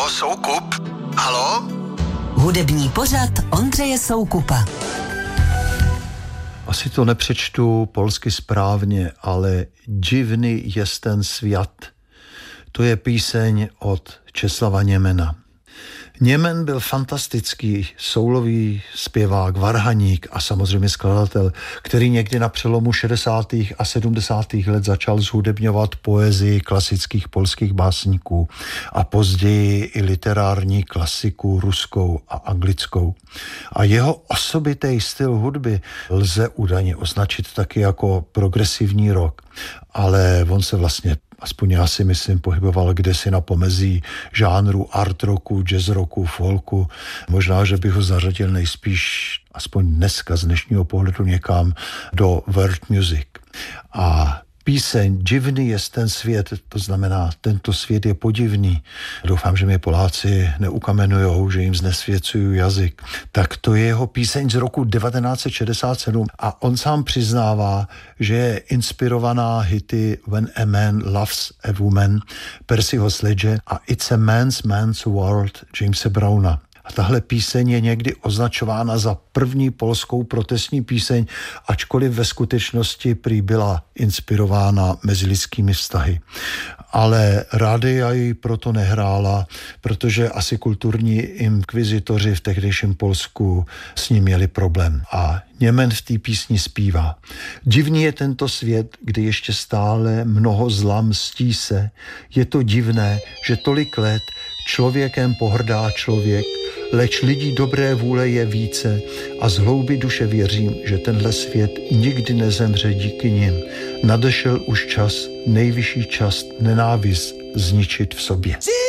Halo, Soukup? Halo? Hudební pořad Ondřeje Soukupa. Asi to nepřečtu polsky správně, ale Dziwny jest ten svět. To je píseň od Czesława Niemena. Niemen byl fantastický soulový zpěvák, varhaník a samozřejmě skladatel, který někdy na přelomu 60. a 70. let začal zhudebňovat poezii klasických polských básníků a později i literární klasiku ruskou a anglickou. A jeho osobitý styl hudby lze údajně označit taky jako progresivní rock, ale on se vlastně, aspoň já si myslím, pohyboval kdesi na pomezí žánru art rocku, jazz rocku, folku. Možná, že bych ho zařadil nejspíš, aspoň dneska z dnešního pohledu, někam do world music. A píseň Dziwny jest ten svět, to znamená, tento svět je podivný. Doufám, že mě Poláci neukamenujou, že jim znesvěcuju jazyk. Tak to je jeho píseň z roku 1967 a on sám přiznává, že je inspirovaná hity When a Man Loves a Woman Percyho Sledge a It's a Man's World Jamese Browna. A tahle píseň je někdy označována za první polskou protestní píseň, ačkoliv ve skutečnosti prý byla inspirována mezilidskými vztahy. Ale rádia ji proto nehrála, protože asi kulturní inkvizitoři v tehdejším Polsku s ním měli problém. A Niemen v té písni zpívá. Divný je tento svět, kde ještě stále mnoho zla mstí se. Je to divné, že tolik let člověkem pohrdá člověk, leč lidí dobré vůle je více a z hloubi duše věřím, že tenhle svět nikdy nezemře díky nim. Nadešel už čas, nejvyšší čas nenávist zničit v sobě.